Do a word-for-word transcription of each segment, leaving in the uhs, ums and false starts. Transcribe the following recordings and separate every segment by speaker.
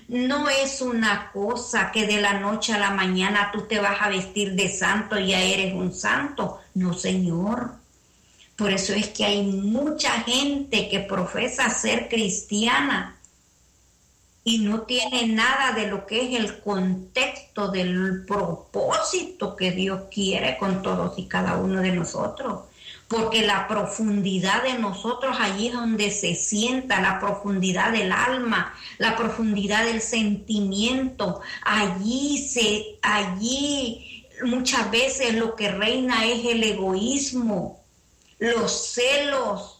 Speaker 1: no es una cosa que de la noche a la mañana tú te vas a vestir de santo y ya eres un santo. No, Señor. Por eso es que hay mucha gente que profesa ser cristiana y no tiene nada de lo que es el contexto del propósito que Dios quiere con todos y cada uno de nosotros. Porque la profundidad de nosotros, allí es donde se sienta la profundidad del alma, la profundidad del sentimiento. Allí se, allí muchas veces lo que reina es el egoísmo, los celos,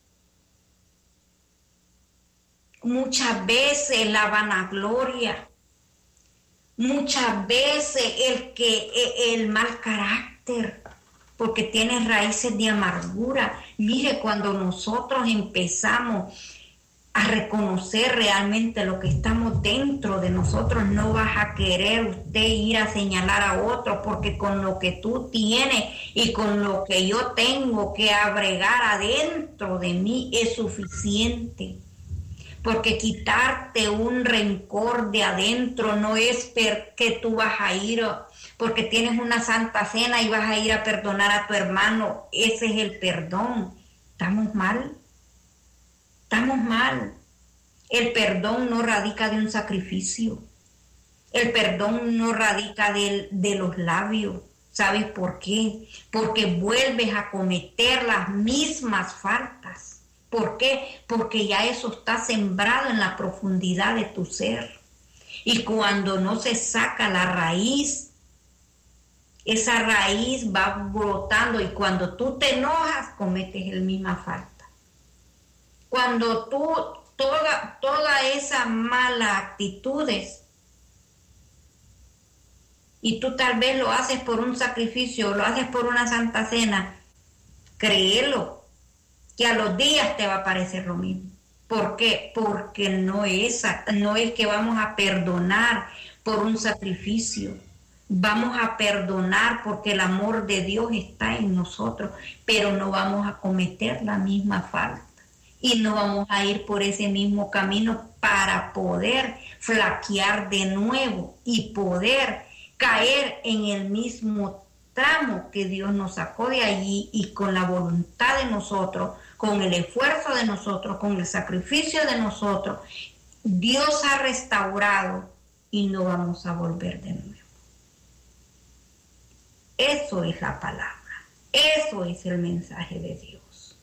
Speaker 1: muchas veces la vanagloria, muchas veces el que el mal carácter, porque tiene raíces de amargura. Mire, cuando nosotros empezamos a reconocer realmente lo que estamos dentro de nosotros, no vas a querer usted ir a señalar a otro, porque con lo que tú tienes y con lo que yo tengo que abregar adentro de mí es suficiente. Porque quitarte un rencor de adentro no es que tú vas a ir porque tienes una santa cena y vas a ir a perdonar a tu hermano. Ese es el perdón. ¿Estamos mal? Estamos mal. El perdón no radica de un sacrificio. El perdón no radica de, de los labios. ¿Sabes por qué? Porque vuelves a cometer las mismas faltas. ¿Por qué? Porque ya eso está sembrado en la profundidad de tu ser. Y cuando no se saca la raíz, esa raíz va brotando y cuando tú te enojas, cometes la misma falta. Cuando tú, toda, toda esa mala actitudes, y tú tal vez lo haces por un sacrificio, lo haces por una santa cena, créelo, que a los días te va a parecer lo mismo. ¿Por qué? Porque no es, no es que vamos a perdonar por un sacrificio. Vamos a perdonar porque el amor de Dios está en nosotros, pero no vamos a cometer la misma falta y no vamos a ir por ese mismo camino para poder flaquear de nuevo y poder caer en el mismo tramo que Dios nos sacó de allí, y con la voluntad de nosotros, con el esfuerzo de nosotros, con el sacrificio de nosotros, Dios ha restaurado y no vamos a volver de nuevo. Eso es la palabra, eso es el mensaje de Dios.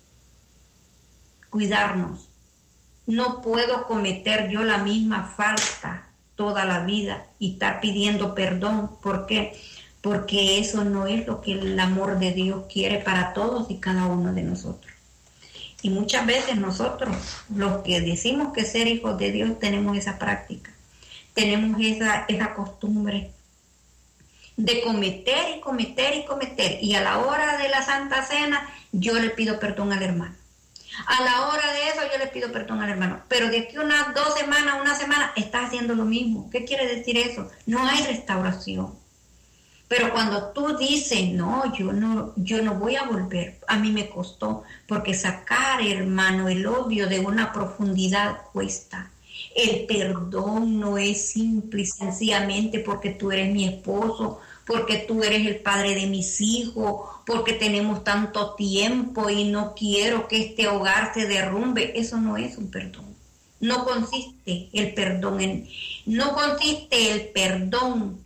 Speaker 1: Cuidarnos. No puedo cometer yo la misma falta toda la vida y estar pidiendo perdón. ¿Por qué? Porque eso no es lo que el amor de Dios quiere para todos y cada uno de nosotros. Y muchas veces nosotros, los que decimos que ser hijos de Dios, tenemos esa práctica, tenemos esa, esa costumbre de cometer y cometer y cometer, y a la hora de la Santa Cena yo le pido perdón al hermano, a la hora de eso yo le pido perdón al hermano, pero de aquí unas dos semanas, una semana, estás haciendo lo mismo. ¿Qué quiere decir eso? No hay restauración. Pero cuando tú dices, no, yo no, yo no voy a volver, a mí me costó, porque sacar, hermano, el odio de una profundidad cuesta. El perdón no es simple y sencillamente porque tú eres mi esposo, porque tú eres el padre de mis hijos, porque tenemos tanto tiempo y no quiero que este hogar se derrumbe. Eso no es un perdón. No consiste el perdón en, no consiste el perdón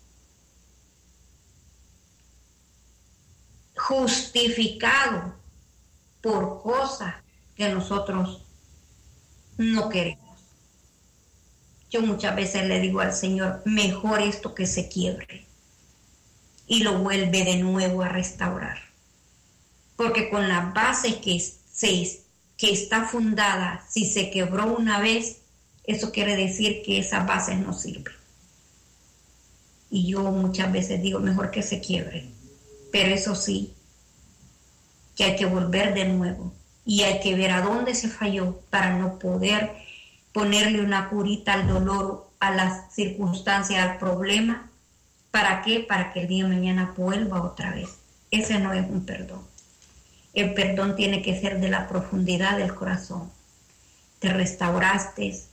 Speaker 1: justificado por cosas que nosotros no queremos. Yo muchas veces le digo al Señor, mejor esto que se quiebre y lo vuelve de nuevo a restaurar. Porque con la base que, se, que está fundada, si se quebró una vez, eso quiere decir que esas bases no sirven. Y yo muchas veces digo, mejor que se quiebre. Pero eso sí, que hay que volver de nuevo y hay que ver a dónde se falló para no poder ponerle una curita al dolor, a las circunstancias, al problema. ¿Para qué? Para que el día de mañana vuelva otra vez. Ese no es un perdón. El perdón tiene que ser de la profundidad del corazón. Te restauraste,